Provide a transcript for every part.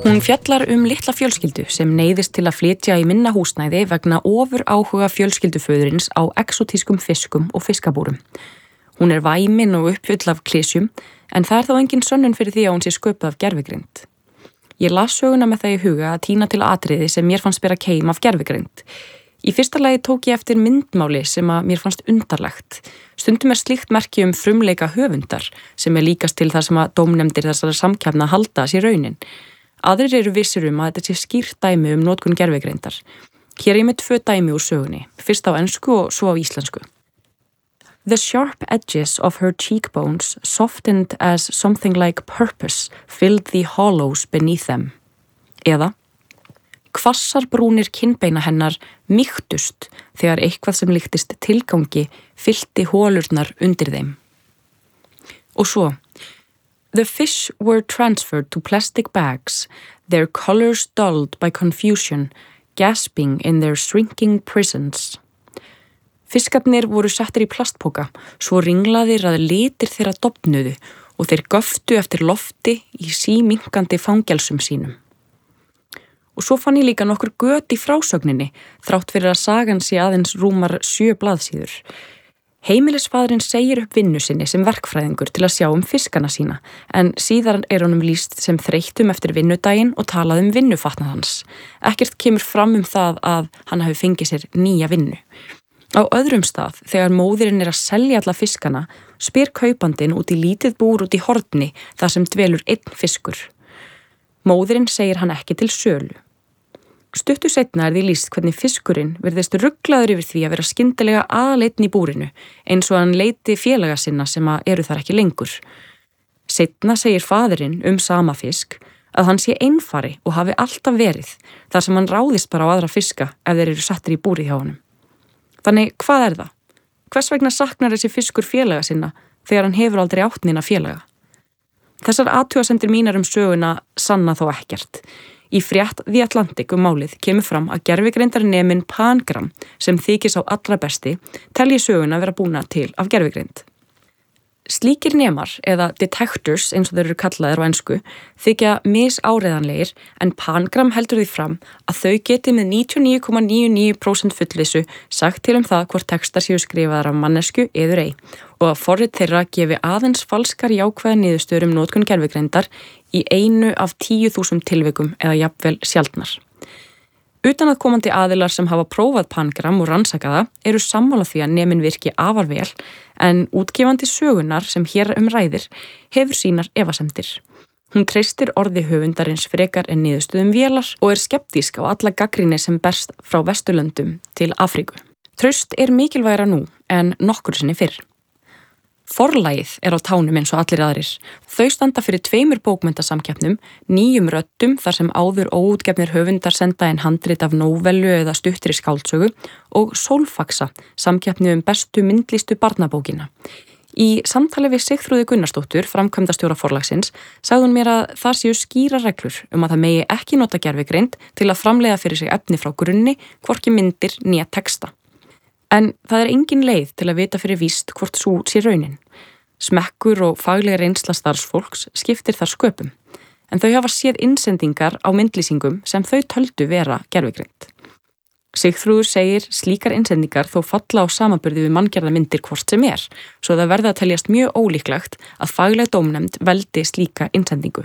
Hún fjallar litla fjölskyldu sem neyðist til að flytja í minna húsnæði vegna ofur áhuga fjölskylduföðurins á exotískum fiskum og fiskabúrum. Hún væmin og uppfull af klysjum, en það þó engin sönnun fyrir því að hún sé sköpuð af gervigreind. Ég las söguna með það í huga að tína til atriði sem mér fannst bera keim af gervigreind. Í fyrsta lagi tók ég eftir myndmáli sem að mér fannst undarlegt. Stundum slíkt merki frumleika höfundar sem líkast til það sem að dómnefndir þessara samkeppna halda sér raunin. Aðrir eru vissir að þetta sé skýrt dæmi notkun gervigreindar. Hér ég með 2 dæmi úr sögunni, fyrst á ensku og svo á íslensku. The sharp edges of her cheekbones softened as something like purpose filled the hollows beneath them. Eða, hvassar brúnir kinnbeina hennar mýktust þegar eitthvað sem líktist tilgangi fyllti holurnar undir þeim. Og svo, the fish were transferred to plastic bags, their colors dulled by confusion, gasping in their shrinking prisons. Fiskarnir voru settir í plastpoka, svo ringlaðir að litir þeirra dofnuðu og þeir göftu eftir lofti í síminkandi fangelsum sínum. Og svo fann ég líka nokkur göt í frásögninni, þrátt fyrir að sagan sé aðeins rúmar 7 blaðsíður. Heimilisfaðurinn segir upp vinnu sinni sem verkfræðingur til að sjá fiskana sína, en síðan honum lýst sem þreyttum eftir vinnudaginn og talað vinnufatnað hans. Ekkert kemur fram það að hann hafi fengið sér nýja vinnu. Á öðrum stað, þegar móðirinn að selja alla fiskana, spyr kaupandinn út í lítið búr út í horni þar sem dvelur 1 fiskur. Móðirinn segir hann ekki til sölu. Stuttu seinna því lýst hvernig fiskurinn virðist ruglaður yfir því að vera skyndilega aðaleinn í búrinu, eins og hann leiti félaga sinna sem eru þar ekki lengur. Seinna segir faðirinn sama fisk að hann sé einfari og hafi alltaf verið, þar sem hann ráðist bara á aðra fiska ef þeir eru settir í búrið hjá honum. Þannig, hvað það? Hvers vegna saknar þessi fiskur félaga sinna þegar hann hefur aldrei átt neina félaga? Þessar athugasemdir mínar söguna sanna þó ekkert. Í frétt The Atlantic málið kemur fram að gervigreindarneminn Pangram, sem þykir sá allra besti, telji söguna vera búna til af gervigreind. Slíkir nemar, eða detectors eins og þeir eru kallaðir á ensku, þykja misáreiðanlegir, en Pangram heldur því fram að þau geti með 99,99% fullvissu sagt til það hvort textar séu skrifaðar af mannesku eður ei, og að forrit þeirra gefi aðeins falskar jákvæða niðurstöður notkun gervigreindar í 1 af 10.000 tilvikum eða jafnvel sjaldnar. Utan að komandi aðilar sem hafa prófað Pangram og rannsakaða eru sammála því að neminn virki afar vel, en útgefandi sögunar sem hér ræðir hefur sínar efasemdir. Hún treystir orði höfundarins frekar en niðurstöðum vélar og skeptísk á alla gagnrýni sem berst frá Vesturlöndum til Afríku. Traust mikilvægara nú en nokkru sinni fyrr. Forlagið á tánum eins og allir aðrir. Þau standa fyrir 2 bókmenntasamkeppnum, 9 röddum þar sem áður óútgefnir höfundar senda inn handrit af nóvellu eða stuttri skáldsögu og Sólfaxa, samkeppni bestu myndlístu barnabókina. Í samtali við Sigþrúði Gunnarsdóttur, framkvæmdastjóra forlagsins, sagði hún mér að það séu skýrar reglur að það megi ekki nota gervigreind til að framleiða fyrir sig efni frá grunni, hvorki myndir né texta. En það engin leið til að vita fyrir víst hvort sú sé raunin. Smekkur og faglega reynsla starfsfólks skiptir þar sköpum, en þau hafa séð innsendingar á myndlýsingum sem þau töldu vera gervigreind. Sigþrúður segir slíkar innsendingar þó falla á samanburði við manngerða myndir hvort sem svo það verða að teljast mjög ólíklegt að fagleg dómnefnd veldi slíka innsendingu.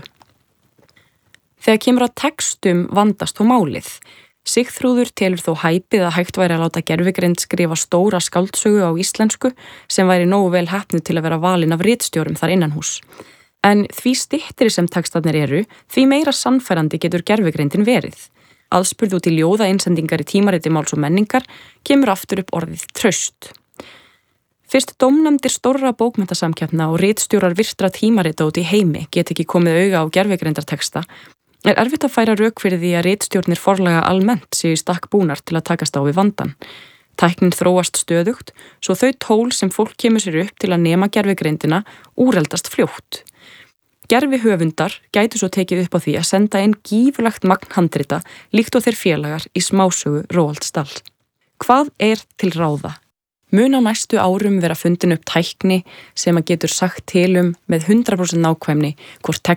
Þegar kemur að textum vandast þó málið. Sigþrúður telur þó hæpið að hægt væri að láta gervigreind skrifa stóra skáldsögu á íslensku sem væri nógu vel heppnuð til að vera valin af ritstjórum þar innanhús. En því styttri sem textarnir því meira sannfærandi getur gervigreindin verið. Aðspurð út í ljóða innsendingar í tímariti Máls og menningar kemur aftur upp orðið traust. Fyrst dómnefndir stórra bókmenntasamkeppna og ritstjórar virtra tímarita út í heimi get ekki komið auga á gervigreindarteksta, erfitt að færa rök fyrir því að ritstjórnir forlaga almennt séu í stakk búnar til að takast á við vandann. Tæknin þróast stöðugt, svo þau tól sem fólk kemur sér upp til að nema gervigreindina úreldast fljótt. Gervihöfundar gætu svo tekið upp á því að senda inn gífurlegt magn handrita líkt og þeir félagar í smásögu Roalds Dahl. Hvað til ráða? Mun á næstu árum vera fundin upp tækni sem að getur sagt til með 100% nákvæmni hvort